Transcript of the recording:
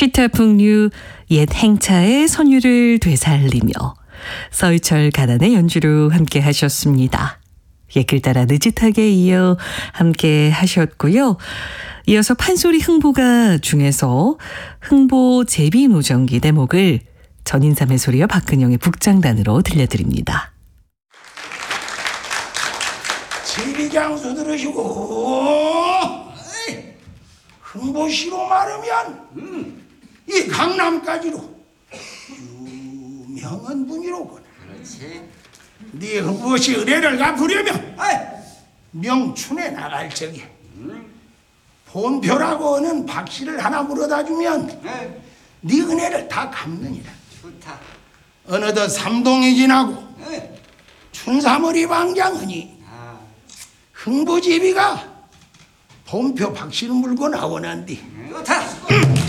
시타풍류 옛 행차의 선율을 되살리며 서희철 가난의 연주로 함께 하셨습니다. 옛글 따라 느긋하게 이어 함께 하셨고요. 이어서 판소리 흥보가 중에서 흥보 제비노정기 대목을 전인삼의 소리와 박근영의 북장단으로 들려드립니다. 제비장수 들으시고 흥보시로 말하면 이 강남까지로 유명한 분이로구나. 그렇지. 네 흥보시 의뢰를 갚으려면 명춘에 나갈 적에 본표라고 하는 박씨를 하나 물어다 주면 네 은혜를 다 갚느니라. 좋다. 어느덧 삼동이 지나고 춘삼월이 방장하니 흥보제비가 본표 박씨를 물고 나오는디 좋다.